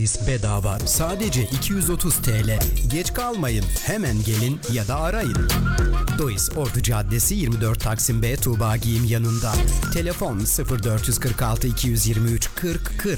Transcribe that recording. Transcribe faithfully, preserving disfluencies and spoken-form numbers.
servis bedava. Sadece iki yüz otuz TL. Geç kalmayın. Hemen gelin ya da arayın. Dois Ordu Caddesi yirmi dört Taksim B Tuğba Giyim yanında. Telefon sıfır dört kırk altı iki yüz yirmi üç kırk kırk.